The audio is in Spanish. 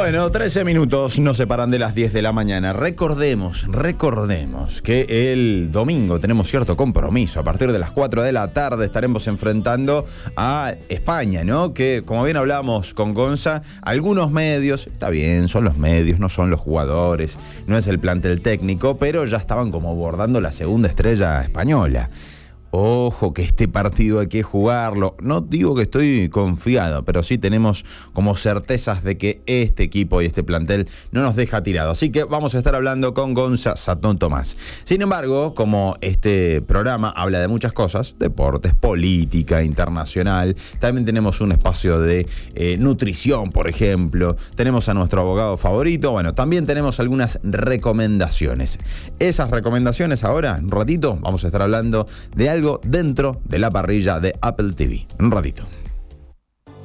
Bueno, 13 minutos nos separan de las 10 de la mañana. Recordemos que el domingo tenemos cierto compromiso. A partir de las 4 de la tarde estaremos enfrentando a España, ¿no? Que, como bien hablábamos con Gonza, algunos medios, está bien, son los medios, no son los jugadores, no es el plantel técnico, pero ya estaban como bordando la segunda estrella española. Ojo que este partido hay que jugarlo. No digo que estoy confiado, pero sí tenemos como certezas de que este equipo y este plantel no nos deja tirado. Así que vamos a estar hablando con Gonza Satón Tomás. Sin embargo, como este programa habla de muchas cosas, deportes, política, internacional, también tenemos un espacio de nutrición, por ejemplo. Tenemos a nuestro abogado favorito. Bueno, también tenemos algunas recomendaciones. Esas recomendaciones ahora, en un ratito, vamos a estar hablando de algo dentro de la parrilla de Apple TV. En un ratito.